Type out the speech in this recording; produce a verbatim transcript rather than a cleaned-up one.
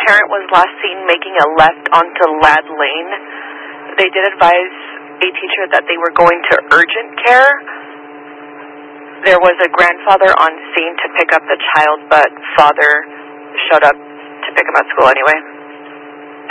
parent was last seen making a left onto Lad Lane. They did advise a teacher that they were going to urgent care. There was a grandfather on scene to pick up the child, but father showed up to pick him at school anyway.